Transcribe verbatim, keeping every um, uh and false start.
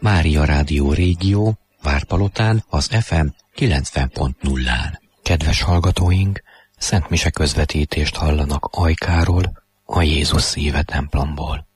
Mária Rádió Régió, Várpalotán, az ef em kilencven pont nullán. Kedves hallgatóink, szentmise közvetítést hallanak Ajkáról, a Jézus Szíve templomból.